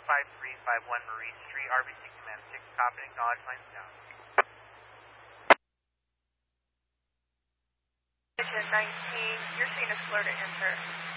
5351 Marie Street, RBC Command 6, copy and acknowledge lines down. Station 19, you're seeing a slur to enter.